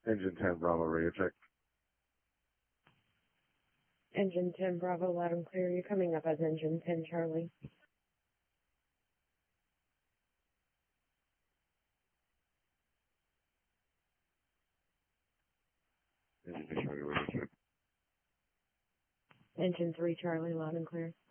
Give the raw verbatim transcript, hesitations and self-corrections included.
Engine ten Bravo radio check. Engine ten Bravo, loud and clear. You're coming up as Engine ten Charlie. Engine ten Charlie radio check. Engine three Charlie, loud and clear.